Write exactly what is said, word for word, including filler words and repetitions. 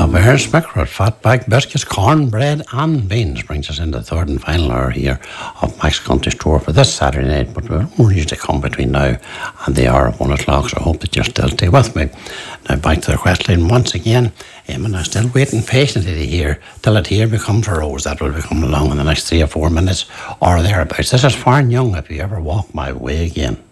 Bears, Mackerel, Fatback, Biscuits, Corn, Bread and Beans brings us into the third and final hour here of Max Country's tour for this Saturday night, but we'll more usually come between now and the hour of one o'clock, so I hope that you'll still stay with me. Now back to the request line once again, um, and I'm still waiting patiently to hear till it here becomes a rose. That will become along in the next three or four minutes or thereabouts. This is Farn Young, If You Ever Walk My Way Again.